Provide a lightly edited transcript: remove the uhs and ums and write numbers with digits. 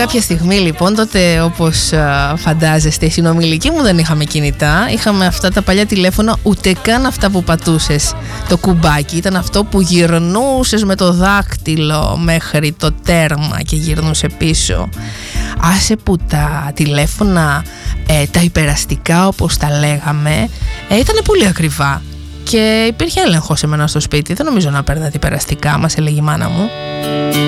κάποια στιγμή λοιπόν, τότε όπως φαντάζεστε, οι συνομιλικοί μου δεν είχαμε κινητά. Είχαμε αυτά τα παλιά τηλέφωνα, ούτε καν αυτά που πατούσες το κουμπάκι. Ήταν αυτό που γυρνούσες με το δάκτυλο μέχρι το τέρμα και γυρνούσε πίσω. Άσε που τα τηλέφωνα, τα υπεραστικά όπως τα λέγαμε, ήταν πολύ ακριβά. Και υπήρχε έλεγχο σε μένα στο σπίτι. Δεν νομίζω να παίρνατε υπεραστικά, μας έλεγε η μάνα μου.